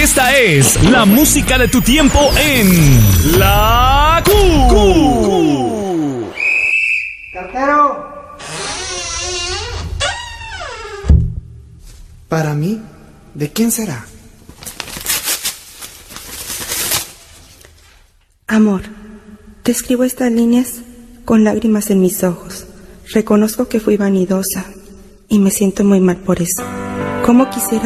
Esta es la música de tu tiempo en La Q. ¡Cartero! Para mí, ¿de quién será? Amor, te escribo estas líneas con lágrimas en mis ojos. Reconozco que fui vanidosa y me siento muy mal por eso. ¿Cómo quisiera